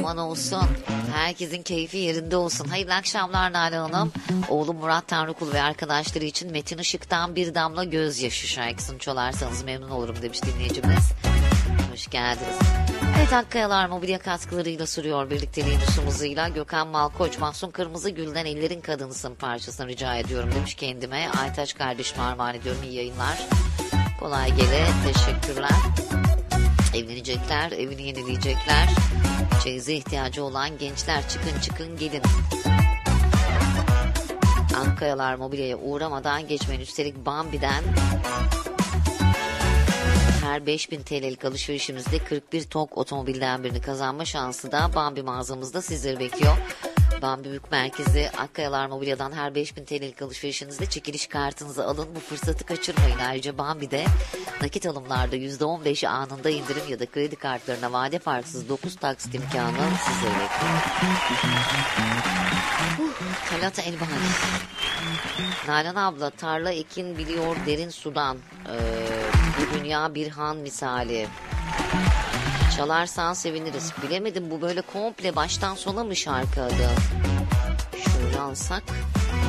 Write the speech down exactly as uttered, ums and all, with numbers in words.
aman olsun. Herkesin keyfi yerinde olsun. Hayırlı akşamlar Nalan Hanım. Oğlum Murat Tanrıkul ve arkadaşları için Metin Işık'tan Bir Damla Gözyaşı şarkısını çalarsanız memnun olurum demiş dinleyicimiz. Hoş geldiniz. Evet, Hakkayalar mobilya katkılarıyla sürüyor birlikteliğin usumuzuyla. Gökhan Malkoç, Mahsun Kırmızıgül'den Ellerin Kadınısın parçasını rica ediyorum demiş kendime. Aytaç kardeşime armağan ediyorum, iyi yayınlar. Kolay gele, teşekkürler. Evlenecekler, evini yenileyecekler. Çeyize ihtiyacı olan gençler çıkın çıkın gelin. Hakkayalar mobilyaya uğramadan geçmeyin. Üstelik Bambi'den her beş bin T L'lik alışverişimizde kırk bir Tok otomobilden birini kazanma şansı da Bambi mağazamızda sizleri bekliyor. Bambi Büyük Merkezi Hakkayalar Mobilya'dan her beş bin T L'lik alışverişinizde çekiliş kartınızı alın. Bu fırsatı kaçırmayın. Ayrıca Bambi'de nakit alımlarda yüzde on beş anında indirim ya da kredi kartlarına vade farksız dokuz taksit imkanı sizleri bekliyor. Uh, Talata Elbani. Nalan abla, tarla ekin biliyor derin sudan. Ee, bu dünya bir han misali. Çalarsan seviniriz. Bilemedim, bu böyle komple baştan sona mı şarkı adı? Şöyle alsak.